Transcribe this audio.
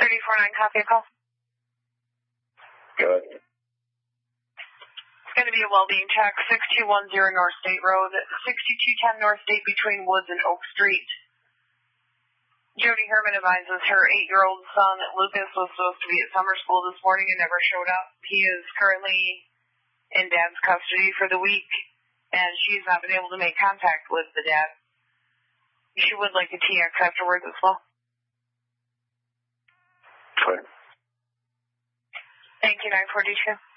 349, copy a call. Good. It's going to be a well-being check, 6210 North State Road, 6210 North State between Woods and Oak Street. Jody Herman advises her 8-year-old son, Lucas, was supposed to be at summer school this morning and never showed up. He is currently in Dad's custody for the week, and she's not been able to make contact with the dad. She would like a TX afterwards as well. Okay. Thank you, 942.